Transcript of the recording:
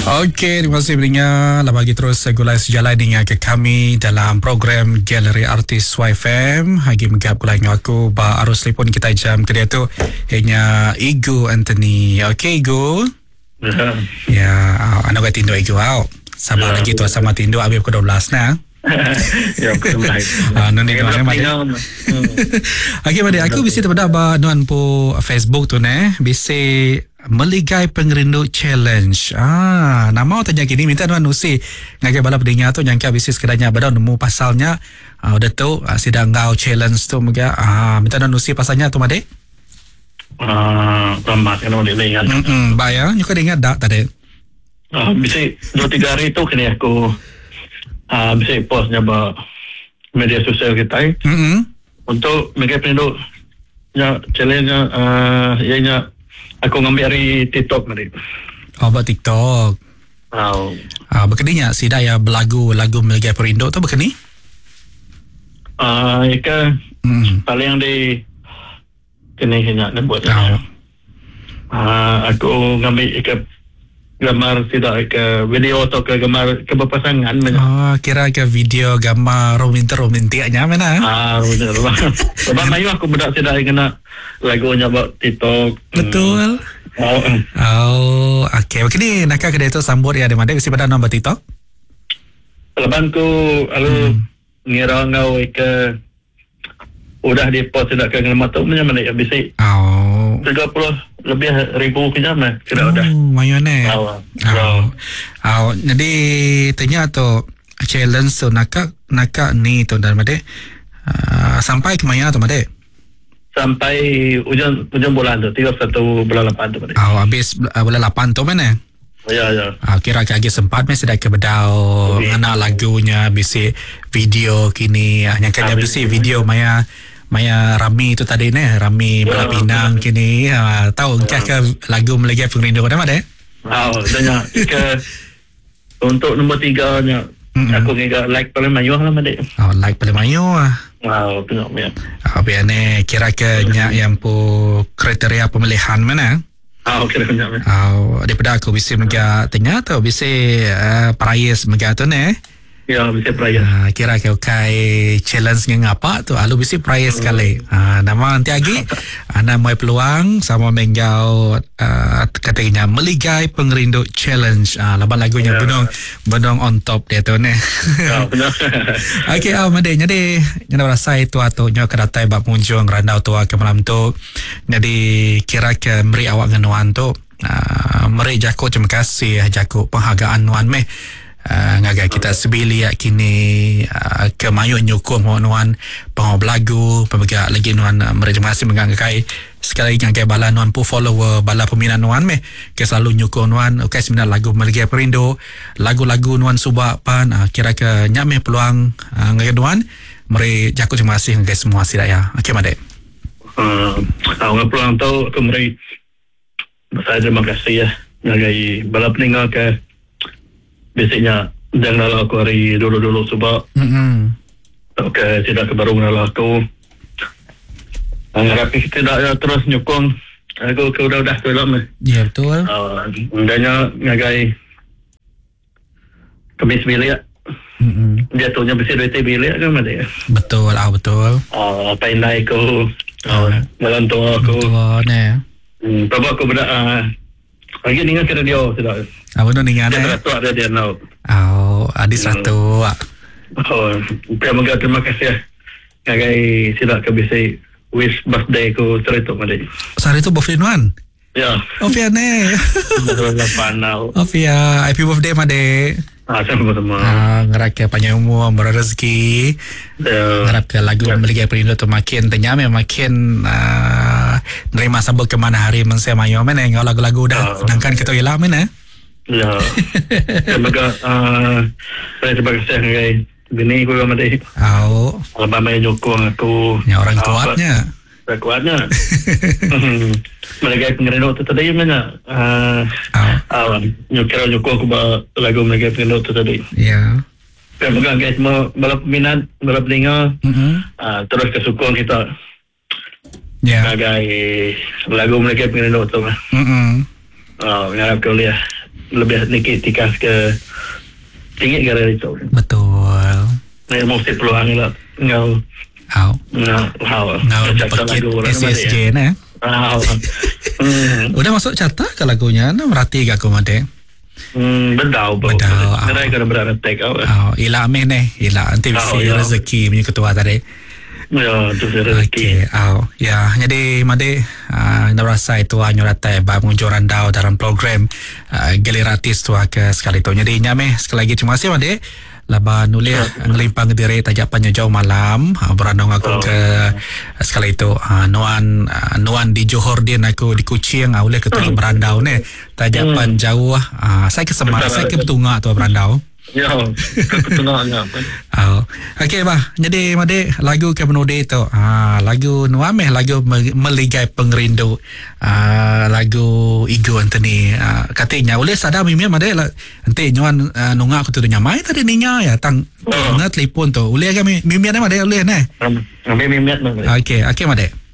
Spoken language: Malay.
Okey, terima kasih pendengar. Bagi terus gulai sejalan dengan ke kami dalam program Galeri Artis YFM. Hagi megap gulai dengan aku ba arus telefon kita jam kedua tu hanya Ego Anthony. Okey Ego. Ya, anak kata tindo Ego au. Sama lagi tu sama tindo habis pukul 12 nah. Ya, betul. Nanti mana mana. Okey, mari aku bisa terpada ba nuan po Facebook tu bisa Meligai Pengerindu Challenge. Nama tanya gini minta nuan usi ngagai bala pendengar tu nyangka bisnis kedanya badau nemu pasalnya. Udah tu sidang ngau challenge tu mega minta nuan usi pasalnya tu made. Lambat kan boleh ingat. Bayar nyuka ingat dak tadi. Bisa 2-3 hari tu kena aku bisa postnya ba media sosial kita untuk mereka penduduk ya challenge-nya ianya aku ngambil dari TikTok tadi. Buat TikTok. Berkeninya si daya belagu lagu Meligai Perindo tu berkeni? Ika paling yang di kena buat. Aku ngambil ika gambar tidak ke video atau ke gambar keberpasangan. Kira ke video gambar romantiknya mana? Betul. Sebab mayu aku budak tidak kena lagunya buat TikTok. Betul. Okey. Begini nak kedai tu sambut ya di mana mesti pada nombor TikTok? Lepas tu lalu ngira ngau ke udah di post tidak ke nama tu mana ya bisa. 30 lebih ribu kejam kira udah. Mayu ni. Jadi tanya tu challenge tu nak ni tu dan made sampai ke mana tu made? Sampai ujung bulan tu 31 bulan 8 tu made. Habis bulan 8 tu mana? Ya. Kira lagi sempat mesti dah ke bedau anak lagunya bisa video kini yang kena bisa video Maya Rami tu tadi Rami Bala Pinang kini tahu ke lagu Meligai Pengerindu pada mana? Tanya ke untuk nombor 3 nya aku ngiga like paling mayu lah made. Like paling mayu tengok ya. Biar ni kira ke nya yang pu kriteria pemilihan mana? Kira nya. Daripada aku bisa mega tanya tu bisa prize mega tu Ya, bisa prize. Kira ke challenge yang apa tu alu bisa prize sekali. Nama nanti lagi ana mau peluang sama menggau katanya Meligai Pengerindu Challenge. Laban lagunya benong on top dia tu benar. Okey, madenya deh. Nyana rasa itu atau nyo keratai bab munjung randau tua ke malam tu. Jadi kira ke meri awak nganuan tu. Meri jako terima kasih jako penghargaan nuan meh. Ngagai kita sebili kini ke mayu nyukum nuan pengaw belagu pembega lagi nuan mereka masih mengangai sekali lagi ngagai bala nuan pu follower bala peminat nuan meh ke selalu nyukum nuan sebenarnya lagu Meligai Perindo lagu-lagu nuan subak pan kira ke nyameh peluang ngagai nuan mereka jaku terima kasih ngagai semua sidaya. Okey made peluang tu aku mereka saya terima kasih ngagai bala peninggal ke biasanya jangan lalu aku hari dulu sebab tidak kebaru lalu aku harap tidak terus nyukung aku ke udah tu lama. Ya betul. Undangnya ngagai kemis bilik dia tuhnya bisa duit bilik kan mana ya. Betul. Painai aku malam tu aku sebab aku bedak lagi ningan ke radio tidak. Apa tu ningan Satu ada dia now. Adis satu. Terima kasih ngagai sila ke bisa wish birthday ko cerita mali. Sari tu birthday nuan. Ya. Ofia ne. Panau. Ofia, happy birthday made. Sama-sama. Ngarap ke panjang umur, berrezeki. Ngarap ke lagu Meligai Perindo tu makin tenyame, makin nerima sambut ke mana hari mense mayo mana ngau lagu-lagu dah. Sedangkan kita ialah mana? Ya. Semoga saya terima kasih ngagai bini ko made. Abang mai nyokong aku. Ya orang kuatnya. Kuatnya. Meligai Pengerindu tu tadi mana? Nyokong aku lagu Meligai Pengerindu tu tadi. Ya. Semoga guys semua balap minat, balap dengar. Terus kesukong kita. Ngagai lagu Meligai Pengerindu tu. Ngarap kuliah. lebih sedikit tikas ke tinggi gara itu. Betul. Mesti peluang lah ngau pakit SSJ na. Udah masuk carta ke lagunya na merhati gak aku made. Bedau. Nerai kena berada take out. Ila ameh ne, ila nanti bisa rezeki punya ketua tadi. Ya, tu rezeki. Ya, jadi made narasa itu anyo ratai ba munjo randau dalam program Geliratis tu ke sekali tu. Jadi nyame sekali lagi terima kasih made. Laba nulis ngelimpang diri tajapannya jauh malam berandong aku ke sekali itu nuan di Johor din aku di Kuching oleh ketua berandau ni tajapan jauh saya ke Semarang saya ke Betunga tu berandau ya ketengahnya okey bah jadi made lagu ke menudi tu lagu nuameh lagu meligai pengerindu lagu Igo Anthony katanya oleh sadar mimia made nanti nyuan nunga aku tu nyamai tadi ninya ya tang ngat telefon tu oleh kami mimia made oleh ne mimia okey made